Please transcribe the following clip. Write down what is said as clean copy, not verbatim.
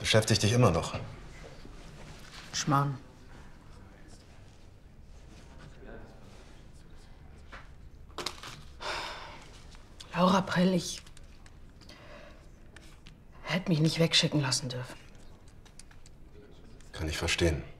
Beschäftigt dich immer noch. Schmarrn. Laura Prell, ich hätte mich nicht wegschicken lassen dürfen. Kann ich verstehen.